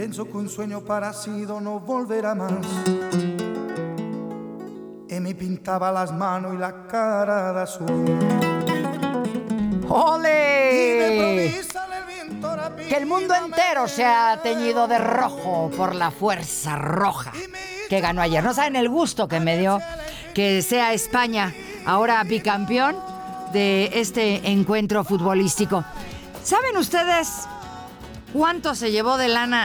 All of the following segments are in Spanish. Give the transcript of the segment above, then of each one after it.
Pienso que un sueño parecido no volverá más. Y me pintaba las manos y la cara de azul. ¡Ole! Que el mundo entero se ha teñido de rojo por la fuerza roja que ganó ayer. No saben el gusto que me dio que sea España ahora bicampeón de este encuentro futbolístico. ¿Saben ustedes cuánto se llevó de lana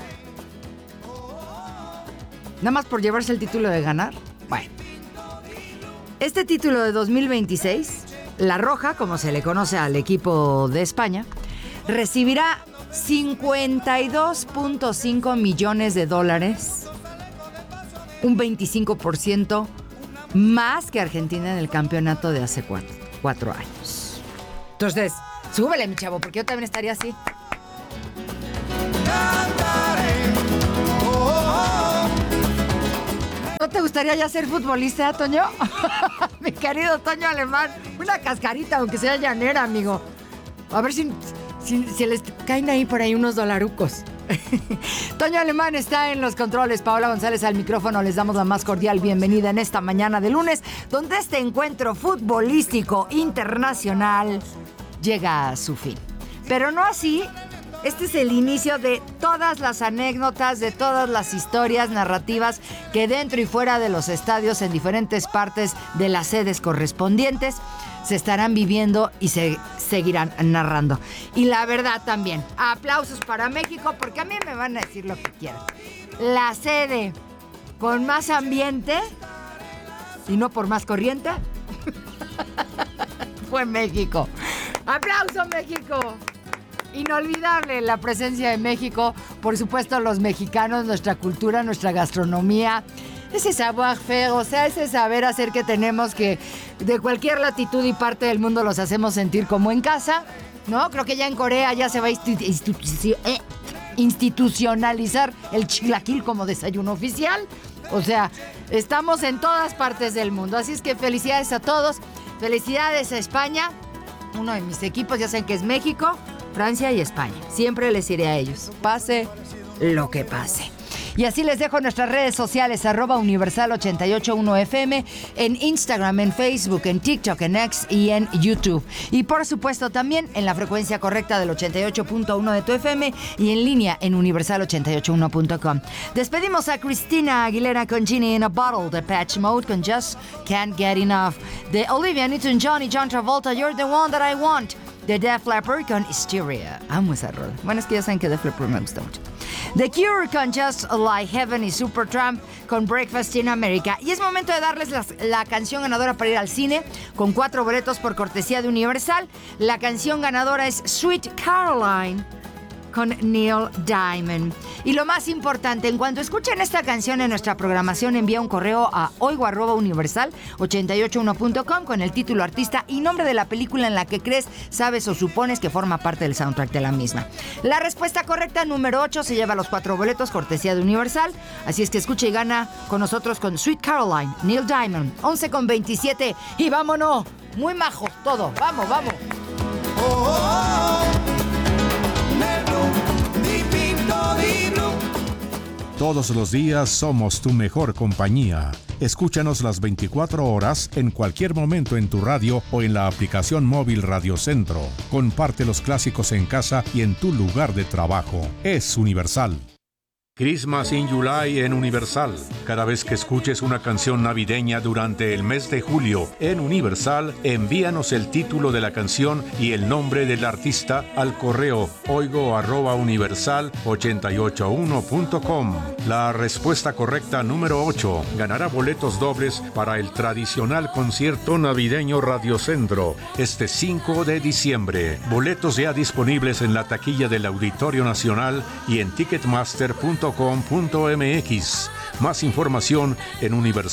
nada más por llevarse el título de ganar? Bueno, este título de 2026, la Roja, como se le conoce al equipo de España, recibirá 52.5 millones de dólares, un 25% más que Argentina en el campeonato de hace 4 años. Entonces, súbele, mi chavo, porque yo también estaría así. ¿No te gustaría ya ser futbolista, Toño? Mi querido Toño Alemán, una cascarita, aunque sea llanera, amigo. A ver si les caen ahí por ahí unos dolarucos. Toño Alemán está en los controles, Paola González al micrófono. Les damos la más cordial bienvenida en esta mañana de lunes, donde este encuentro futbolístico internacional llega a su fin. Pero no así. Este es el inicio de todas las anécdotas, de todas las historias narrativas que dentro y fuera de los estadios, en diferentes partes de las sedes correspondientes, se estarán viviendo y se seguirán narrando. Y la verdad también, aplausos para México, porque a mí me van a decir lo que quieran. La sede con más ambiente, y no por más corriente, fue México. ¡Aplauso, México! Inolvidable la presencia de México, por supuesto los mexicanos, nuestra cultura, nuestra gastronomía, ese savoir-faire, o sea, ese saber hacer que tenemos, que de cualquier latitud y parte del mundo los hacemos sentir como en casa, ¿no? Creo que ya en Corea ya se va a institucionalizar el chilaquil como desayuno oficial. O sea, estamos en todas partes del mundo, así es que felicidades a todos, felicidades a España, uno de mis equipos, ya saben que es México, Francia y España. Siempre les iré a ellos, pase lo que pase. Y así les dejo nuestras redes sociales, @Universal881FM, en Instagram, en Facebook, en TikTok, en X y en YouTube. Y por supuesto también en la frecuencia correcta del 88.1 de tu FM y en línea en universal881.com. Despedimos a Cristina Aguilera con Genie in a Bottle, de Patch Mode con Just Can't Get Enough, de Olivia Newton-John y John Travolta, You're the One That I Want, de Def Leppard con Hysteria. Amo esa rola. Bueno, es que ya saben que Def Leppard me gusta mucho. The Cure con Just Like Heaven y Supertramp con Breakfast in America. Y es momento de darles la canción ganadora para ir al cine, con 4 boletos por cortesía de Universal. La canción ganadora es Sweet Caroline con Neil Diamond. Y lo más importante, en cuanto escuchen esta canción en nuestra programación, envía un correo a oigo@universal881.com con el título, artista y nombre de la película en la que crees, sabes o supones que forma parte del soundtrack de la misma. La respuesta correcta, número 8, se lleva los 4 boletos, cortesía de Universal. Así es que escucha y gana con nosotros con Sweet Caroline, Neil Diamond, 11:27. Y vámonos, muy majos todo, vamos. Todos los días somos tu mejor compañía. Escúchanos las 24 horas, en cualquier momento en tu radio o en la aplicación móvil Radio Centro. Comparte los clásicos en casa y en tu lugar de trabajo. Es Universal. Christmas in July en Universal. Cada vez que escuches una canción navideña durante el mes de julio en Universal, envíanos el título de la canción y el nombre del artista al correo oigo@universal881.com. La respuesta correcta, número 8, ganará boletos dobles para el tradicional concierto navideño Radio Centro este 5 de diciembre. Boletos ya disponibles en la taquilla del Auditorio Nacional y en ticketmaster.com.mx. Más información en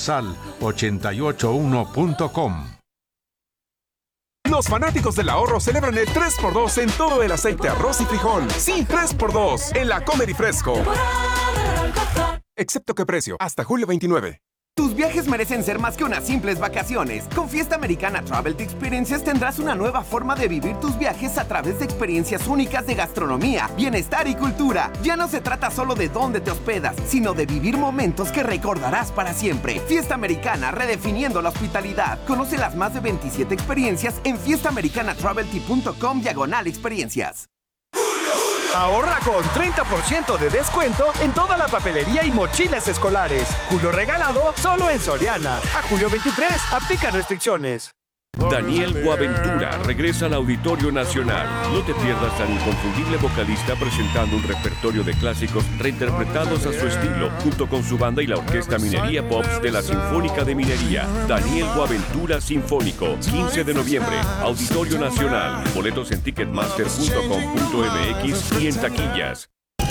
universal881.com. Los fanáticos del ahorro celebran el 3x2 en todo el aceite, arroz y frijol. Sí, 3x2 en la Comer y Fresco. Excepto que precio, hasta julio 29. Tus Tus viajes merecen ser más que unas simples vacaciones. Con Fiesta Americana Travel Experiences tendrás una nueva forma de vivir tus viajes a través de experiencias únicas de gastronomía, bienestar y cultura. Ya no se trata solo de dónde te hospedas, sino de vivir momentos que recordarás para siempre. Fiesta Americana, redefiniendo la hospitalidad. Conoce las más de 27 experiencias en fiestaamericanatravelt.com/experiencias. Ahorra con 30% de descuento en toda la papelería y mochilas escolares. Julio regalado solo en Soriana. A julio 23, aplica restricciones. Daniel Boaventura regresa al Auditorio Nacional. No te pierdas al inconfundible vocalista presentando un repertorio de clásicos reinterpretados a su estilo, junto con su banda y la Orquesta Minería Pops de la Sinfónica de Minería. Daniel Boaventura Sinfónico, 15 de noviembre, Auditorio Nacional. Boletos en ticketmaster.com.mx y en taquillas.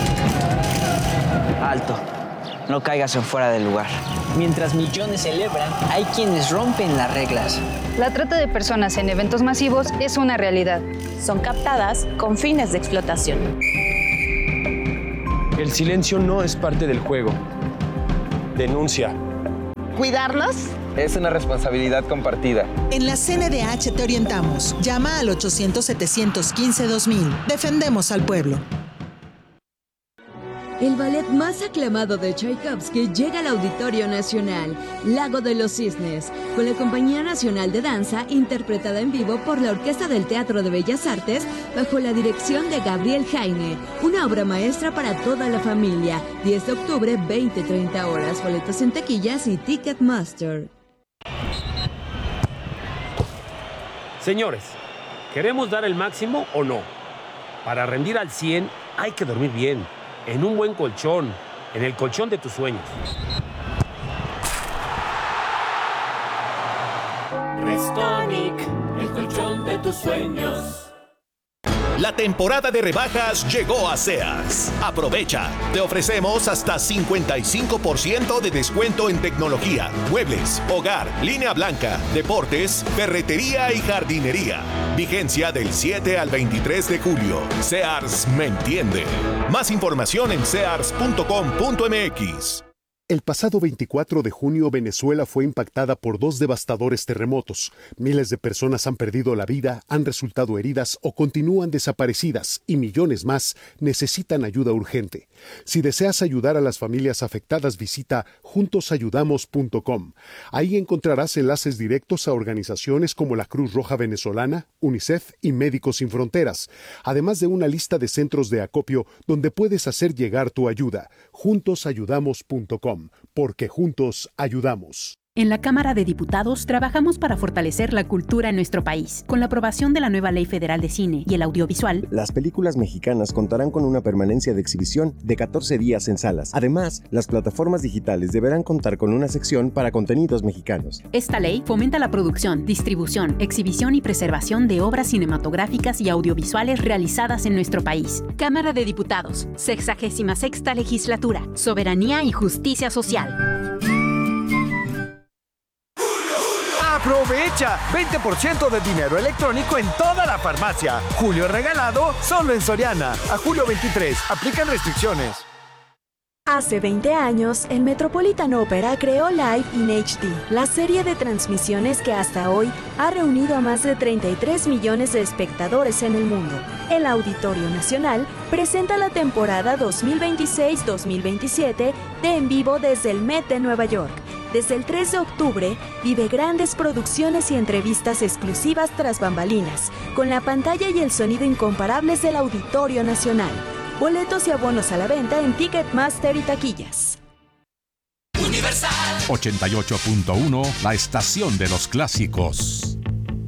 Alto. No caigas en fuera del lugar. Mientras millones celebran, hay quienes rompen las reglas. La trata de personas en eventos masivos es una realidad. Son captadas con fines de explotación. El silencio no es parte del juego. Denuncia. ¿Cuidarlos? Es una responsabilidad compartida. En la CNDH te orientamos. Llama al 800-715-2000. Defendemos al pueblo. El ballet más aclamado de Tchaikovsky llega al Auditorio Nacional, Lago de los Cisnes, con la Compañía Nacional de Danza, interpretada en vivo por la Orquesta del Teatro de Bellas Artes, bajo la dirección de Gabriel Jaime. Una obra maestra para toda la familia. 10 de octubre, 20-30 horas. Boletos en taquillas y Ticketmaster. Señores, ¿queremos dar el máximo o no? Para rendir al 100 hay que dormir bien. En un buen colchón, en el colchón de tus sueños. Restonic, el colchón de tus sueños. La temporada de rebajas llegó a Sears. Aprovecha. Te ofrecemos hasta 55% de descuento en tecnología, muebles, hogar, línea blanca, deportes, ferretería y jardinería. Vigencia del 7 al 23 de julio. Sears me entiende. Más información en sears.com.mx. El pasado 24 de junio, Venezuela fue impactada por 2 devastadores terremotos. Miles de personas han perdido la vida, han resultado heridas o continúan desaparecidas y millones más necesitan ayuda urgente. Si deseas ayudar a las familias afectadas, visita juntosayudamos.com. Ahí encontrarás enlaces directos a organizaciones como la Cruz Roja Venezolana, UNICEF y Médicos Sin Fronteras, además de una lista de centros de acopio donde puedes hacer llegar tu ayuda. Juntosayudamos.com. Porque juntos ayudamos. En la Cámara de Diputados trabajamos para fortalecer la cultura en nuestro país. Con la aprobación de la nueva Ley Federal de Cine y el Audiovisual, las películas mexicanas contarán con una permanencia de exhibición de 14 días en salas. Además, las plataformas digitales deberán contar con una sección para contenidos mexicanos. Esta ley fomenta la producción, distribución, exhibición y preservación de obras cinematográficas y audiovisuales realizadas en nuestro país. Cámara de Diputados, 66ª Legislatura, Soberanía y Justicia Social. ¡Aprovecha! 20% de dinero electrónico en toda la farmacia. Julio regalado solo en Soriana. A julio 23. Aplican restricciones. Hace 20 años, el Metropolitan Opera creó Live in HD, la serie de transmisiones que hasta hoy ha reunido a más de 33 millones de espectadores en el mundo. El Auditorio Nacional presenta la temporada 2026-2027 de En Vivo desde el Met de Nueva York. Desde el 3 de octubre, vive grandes producciones y entrevistas exclusivas tras bambalinas, con la pantalla y el sonido incomparables del Auditorio Nacional. Boletos y abonos a la venta en Ticketmaster y taquillas. Universal 88.1, la estación de los clásicos.